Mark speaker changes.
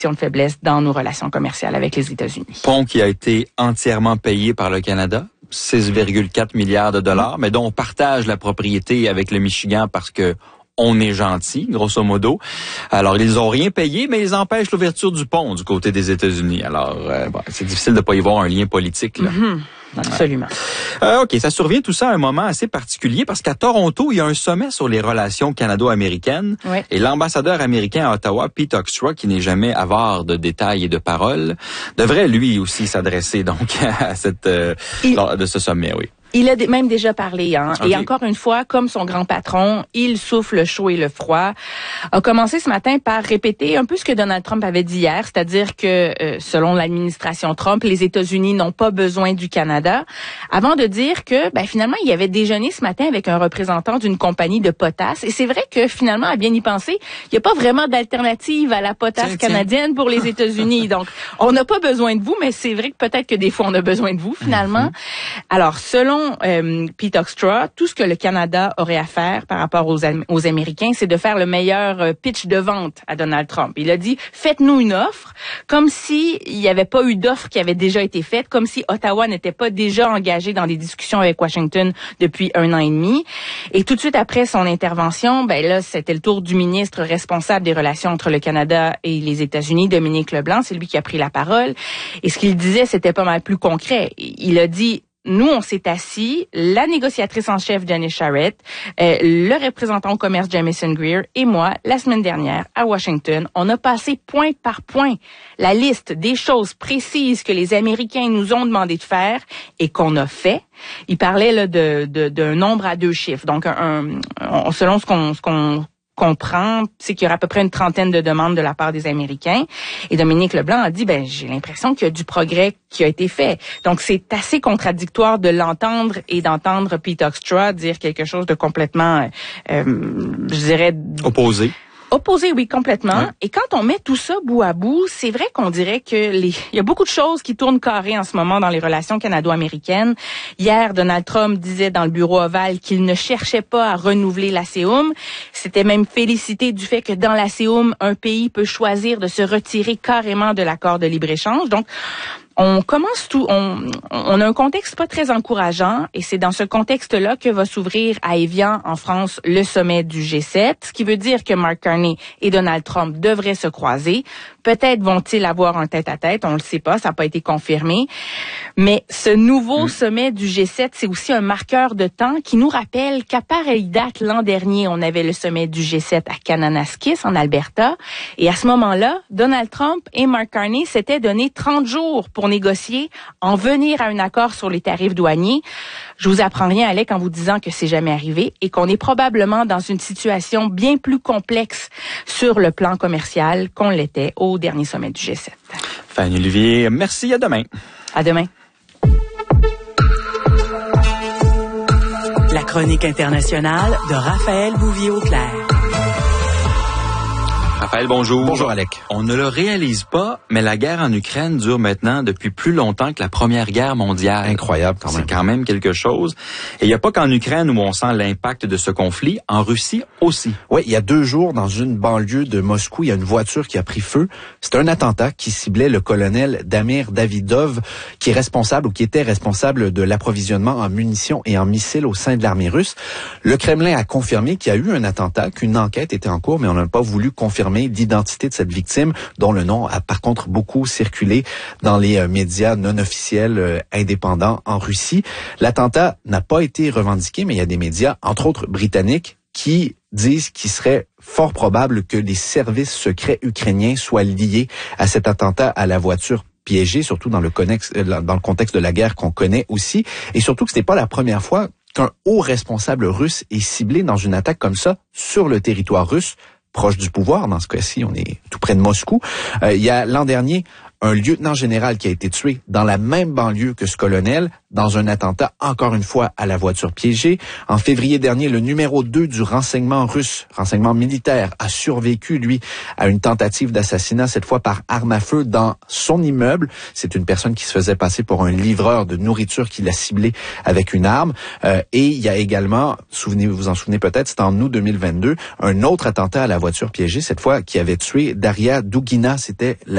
Speaker 1: de faiblesse dans nos relations commerciales avec les États-Unis.
Speaker 2: Pont qui a été entièrement payé par le Canada, 6,4 milliards de dollars, mais dont on partage la propriété avec le Michigan parce que on est gentil, grosso modo. Alors, ils ont rien payé, mais ils empêchent l'ouverture du pont du côté des États-Unis. Alors, c'est difficile de pas y voir un lien politique, là.
Speaker 1: Absolument.
Speaker 2: OK, ça survient tout ça à un moment assez particulier parce qu'à Toronto, il y a un sommet sur les relations canado-américaines.
Speaker 1: Oui.
Speaker 2: Et l'ambassadeur américain à Ottawa, Pete Hoekstra, qui n'est jamais avare de détails et de paroles, devrait lui aussi s'adresser donc à de ce sommet, oui.
Speaker 1: Il a même déjà parlé, hein.
Speaker 2: Okay.
Speaker 1: Et encore une fois, comme son grand patron, il souffle le chaud et le froid. A commencé ce matin par répéter un peu ce que Donald Trump avait dit hier, c'est-à-dire que, selon l'administration Trump, les États-Unis n'ont pas besoin du Canada, avant de dire que, finalement, il avait déjeuné ce matin avec un représentant d'une compagnie de potasse. Et c'est vrai que, finalement, à bien y penser, il n'y a pas vraiment d'alternative à la potasse canadienne pour les États-Unis. Donc, on n'a pas besoin de vous, mais c'est vrai que peut-être que des fois, on a besoin de vous, finalement. Alors, selon Pete Hoekstra, tout ce que le Canada aurait à faire par rapport aux Américains, c'est de faire le meilleur pitch de vente à Donald Trump. Il a dit, faites-nous une offre, comme si il n'y avait pas eu d'offre qui avait déjà été faite, comme si Ottawa n'était pas déjà engagé dans des discussions avec Washington depuis 1 an et demi. Et tout de suite après son intervention, là, c'était le tour du ministre responsable des relations entre le Canada et les États-Unis, Dominique Leblanc. C'est lui qui a pris la parole. Et ce qu'il disait, c'était pas mal plus concret. Il a dit, nous, on s'est assis, la négociatrice en chef Janice Charest, le représentant au commerce Jamieson Greer et moi, la semaine dernière à Washington, on a passé point par point la liste des choses précises que les Américains nous ont demandé de faire et qu'on a fait. Il parlait là d'un nombre à 2 chiffres. Donc, selon ce qu'on comprend, c'est qu'il y aura à peu près une trentaine de demandes de la part des Américains. Et Dominique Leblanc a dit, j'ai l'impression qu'il y a du progrès qui a été fait. Donc, c'est assez contradictoire de l'entendre et d'entendre Pete Hoekstra dire quelque chose de complètement, je dirais... Opposé, oui, complètement. Ouais. Et quand on met tout ça bout à bout, c'est vrai qu'on dirait que il y a beaucoup de choses qui tournent carré en ce moment dans les relations canado-américaines. Hier, Donald Trump disait dans le bureau ovale qu'il ne cherchait pas à renouveler l'ASEUM. C'était même félicité du fait que dans l'ASEUM, un pays peut choisir de se retirer carrément de l'accord de libre-échange. Donc, on commence on a un contexte pas très encourageant et c'est dans ce contexte-là que va s'ouvrir à Évian, en France, le sommet du G7, ce qui veut dire que Mark Carney et Donald Trump devraient se croiser. Peut-être vont-ils avoir un tête-à-tête, on le sait pas, ça n'a pas été confirmé. Mais ce nouveau sommet du G7, c'est aussi un marqueur de temps qui nous rappelle qu'à pareille date, l'an dernier, on avait le sommet du G7 à Kananaskis, en Alberta. Et à ce moment-là, Donald Trump et Mark Carney s'étaient donné 30 jours pour négocier, en venir à un accord sur les tarifs douaniers. Je vous apprends rien, Alec, en vous disant que c'est jamais arrivé et qu'on est probablement dans une situation bien plus complexe sur le plan commercial qu'on l'était au dernier sommet du G7.
Speaker 2: Fanny Olivier, merci, à demain.
Speaker 1: À demain.
Speaker 3: La chronique internationale de Raphaël Bouvier-Auclair.
Speaker 2: Raphaël, bonjour.
Speaker 4: Bonjour, Alec.
Speaker 2: On ne le réalise pas, mais la guerre en Ukraine dure maintenant depuis plus longtemps que la Première Guerre mondiale.
Speaker 4: Incroyable, quand même.
Speaker 2: C'est quand même quelque chose. Et il n'y a pas qu'en Ukraine où on sent l'impact de ce conflit, en Russie aussi.
Speaker 4: Oui, il y a 2 jours, dans une banlieue de Moscou, il y a une voiture qui a pris feu. C'est un attentat qui ciblait le colonel Damir Davidov, qui est responsable ou qui était responsable de l'approvisionnement en munitions et en missiles au sein de l'armée russe. Le Kremlin a confirmé qu'il y a eu un attentat, qu'une enquête était en cours, mais on n'a pas voulu confirmer d'identité de cette victime, dont le nom a par contre beaucoup circulé dans les médias non officiels indépendants en Russie. L'attentat n'a pas été revendiqué, mais il y a des médias, entre autres britanniques, qui disent qu'il serait fort probable que les services secrets ukrainiens soient liés à cet attentat à la voiture piégée, surtout dans le contexte de la guerre qu'on connaît aussi, et surtout que ce n'est pas la première fois qu'un haut responsable russe est ciblé dans une attaque comme ça sur le territoire russe, proche du pouvoir. Dans ce cas-ci, on est tout près de Moscou. Il y a l'an dernier un lieutenant général qui a été tué dans la même banlieue que ce colonel, dans un attentat, encore une fois, à la voiture piégée. En février dernier, le numéro 2 du renseignement russe, renseignement militaire, a survécu, lui, à une tentative d'assassinat, cette fois par arme à feu, dans son immeuble. C'est une personne qui se faisait passer pour un livreur de nourriture qui l'a ciblé avec une arme. Et il y a également, vous vous en souvenez peut-être, c'était en août 2022, un autre attentat à la voiture piégée, cette fois, qui avait tué Daria Dugina. C'était